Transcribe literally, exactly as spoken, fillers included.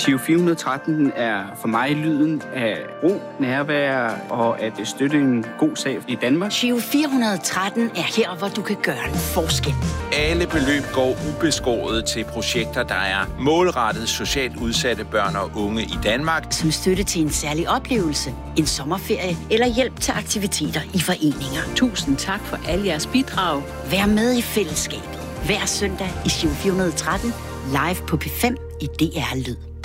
Giro fire hundrede og tretten er for mig lyden af ro, nærvær og at støtte en god sag i Danmark. Giro fire hundrede og tretten er her, hvor du kan gøre en forskel. Alle beløb går ubeskåret til projekter, der er målrettet socialt udsatte børn og unge i Danmark. Som støtte til en særlig oplevelse, en sommerferie eller hjælp til aktiviteter i foreninger. Tusind tak for alle jeres bidrag. Vær med i fællesskabet hver søndag i Giro fire hundrede og tretten live på P fem i D R Lyd.